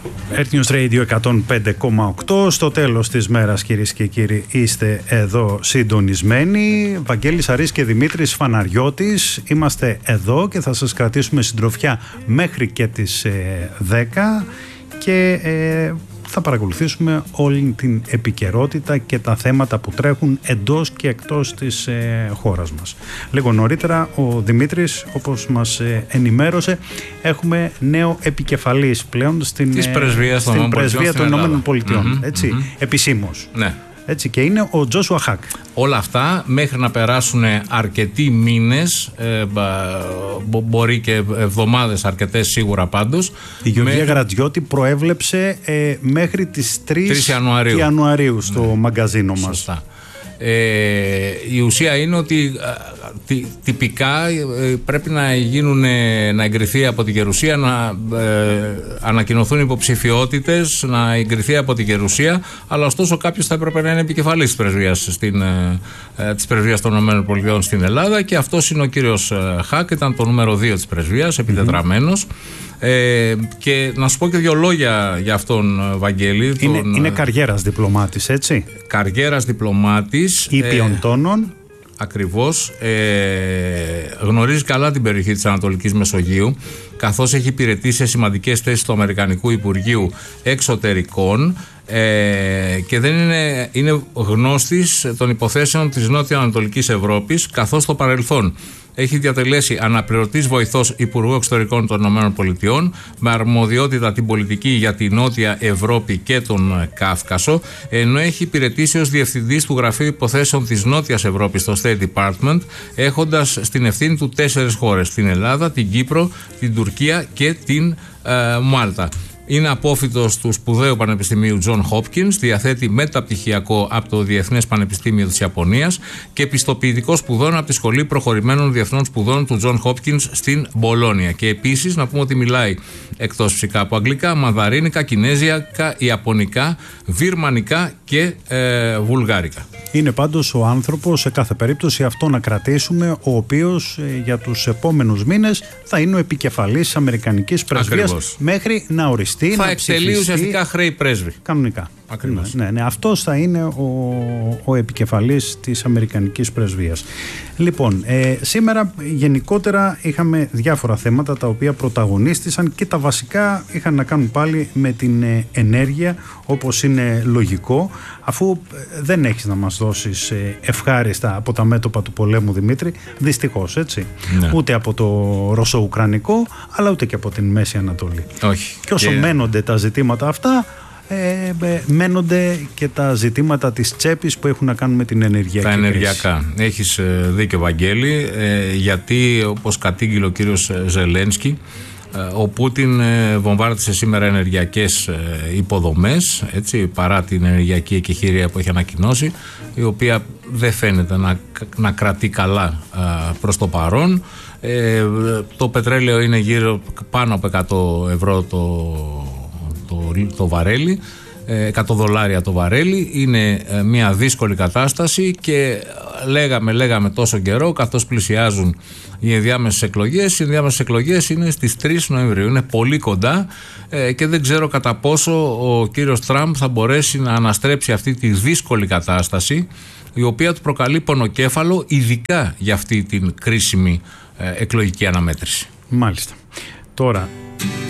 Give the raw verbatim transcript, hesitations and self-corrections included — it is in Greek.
Earth News Radio εκατόν πέντε κόμμα οκτώ. Στο τέλος της μέρας, κυρίες και κύριοι, είστε εδώ συντονισμένοι. Βαγγέλης Αρής και Δημήτρης Φαναριώτης. Είμαστε εδώ και θα σας κρατήσουμε συντροφιά μέχρι και τις ε, δέκα και ε, θα παρακολουθήσουμε όλη την επικαιρότητα και τα θέματα που τρέχουν εντός και εκτός της ε, χώρας μας. Λίγο νωρίτερα ο Δημήτρης, όπως μας ε, ενημέρωσε, έχουμε νέο επικεφαλής πλέον στην, της πρεσβείας στην των, πρεσβεία των Ηνωμένων Πολιτειών, mm-hmm, έτσι, mm-hmm. επισήμως. Ναι. Έτσι, και είναι ο Τζόσουα Χακ. Όλα αυτά μέχρι να περάσουν αρκετοί μήνες, ε, μπο, μπορεί και εβδομάδες αρκετές σίγουρα πάντως. Η Γεωργία με... Γρατζιώτη προέβλεψε ε, μέχρι τις τρεις Ιανουαρίου, Ιανουαρίου στο ναι. μαγκαζίνο μας. Σωστά. Ε, η ουσία είναι ότι τι, τυπικά ε, πρέπει να γίνουν, να εγκριθεί από την Γερουσία, να ε, ανακοινωθούν υποψηφιότητες, να εγκριθεί από την Γερουσία, αλλά ωστόσο κάποιος θα έπρεπε να είναι επικεφαλής της πρεσβείας, στην, ε, της πρεσβείας των ΗΠΑ στην Ελλάδα, και αυτός είναι ο κύριος Χακ, ήταν το νούμερο δύο της πρεσβείας, επιτετραμένος. Mm-hmm. Ε, και να σου πω και δύο λόγια για αυτόν, Βαγγέλη. Είναι, τον, είναι καριέρας διπλωμάτης, έτσι. Καριέρας διπλωμάτης. Ήπιων ε, τόνων. Ακριβώς. Ε, γνωρίζει καλά την περιοχή της Ανατολικής Μεσογείου, καθώς έχει υπηρετήσει σε σημαντικές θέσεις του Αμερικανικού Υπουργείου Εξωτερικών, ε, και δεν είναι, είναι γνώστης των υποθέσεων της Νότιο-Ανατολικής Ευρώπης, καθώς στο παρελθόν έχει διατελέσει αναπληρωτής βοηθός Υπουργού Εξωτερικών των ΗΠΑ με αρμοδιότητα την πολιτική για τη Νότια Ευρώπη και τον Κάφκασο, ενώ έχει υπηρετήσει ως διευθυντής του Γραφείου Υποθέσεων της Νότιας Ευρώπης στο State Department, έχοντας στην ευθύνη του τέσσερις χώρες: την Ελλάδα, την Κύπρο, την Τουρκία και την ε, Μάλτα. Είναι απόφοιτος του σπουδαίου Πανεπιστημίου John Hopkins, διαθέτει μεταπτυχιακό από το Διεθνές Πανεπιστήμιο της Ιαπωνίας και πιστοποιητικό σπουδών από τη Σχολή Προχωρημένων Διεθνών Σπουδών του John Hopkins στην Μπολόνια. Και επίσης να πούμε ότι μιλάει, εκτός φυσικά από αγγλικά, μανδαρίνικα, κινέζικα, ιαπωνικά, βιρμανικά και ε, βουλγάρικα. Είναι πάντως ο άνθρωπος, σε κάθε περίπτωση αυτό να κρατήσουμε, ο οποίος ε, για τους επόμενους μήνες θα είναι ο επικεφαλής της Αμερικανικής Πρεσβείας μέχρι να οριστεί. Θα εκτελεί ουσιαστικά χρέη πρέσβη. Κανονικά. Ακριβώς. Ναι, ναι, αυτός θα είναι ο, ο επικεφαλής της Αμερικανικής Πρεσβείας. Λοιπόν, ε, σήμερα γενικότερα είχαμε διάφορα θέματα τα οποία πρωταγωνίστησαν και τα βασικά είχαν να κάνουν πάλι με την ε, ενέργεια, όπως είναι λογικό, αφού ε, δεν έχεις να μας δώσεις ε, ευχάριστα από τα μέτωπα του πολέμου, Δημήτρη, δυστυχώς, έτσι. Ναι. Ούτε από το Ρωσο-Ουκρανικό, αλλά ούτε και από την Μέση Ανατολή. Όχι. Και όσο και... μένονται τα ζητήματα αυτά, Ε, μένονται και τα ζητήματα της τσέπης που έχουν να κάνουν με την ενεργειακή Τα ενεργειακά. Κρίση. Έχεις δίκιο, Βαγγέλη, ε, γιατί όπως κατήγγειλε ο κύριος Ζελένσκι, ε, ο Πούτιν ε, βομβάρδισε σήμερα ενεργειακές ε, υποδομές, έτσι, παρά την ενεργειακή εκεχηρία που έχει ανακοινώσει, η οποία δεν φαίνεται να, να κρατεί καλά ε, προς το παρόν. Ε, το πετρέλαιο είναι γύρω πάνω από εκατό ευρώ το Το, το βαρέλι, εκατό δολάρια το βαρέλι. Είναι μια δύσκολη κατάσταση και λέγαμε, λέγαμε τόσο καιρό, καθώς πλησιάζουν οι ενδιάμεσες εκλογές. Οι ενδιάμεσες εκλογές είναι στις τρεις Νοεμβρίου, είναι πολύ κοντά, ε, και δεν ξέρω κατά πόσο ο κύριος Τραμπ θα μπορέσει να αναστρέψει αυτή τη δύσκολη κατάσταση, η οποία του προκαλεί πονοκέφαλο, ειδικά για αυτή την κρίσιμη ε, εκλογική αναμέτρηση. Μάλιστα. Τώρα